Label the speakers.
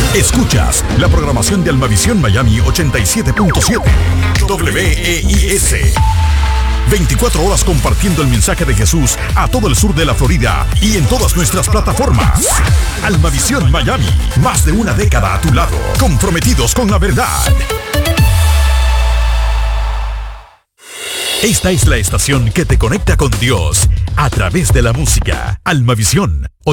Speaker 1: Escuchas la programación de Almavisión Miami 87.7 WEIS. 24 horas compartiendo el mensaje de Jesús a todo el sur de la Florida y en todas nuestras plataformas. Almavisión Miami, más de una década a tu lado, comprometidos con la verdad. Esta es la estación que te conecta con Dios a través de la música. Almavisión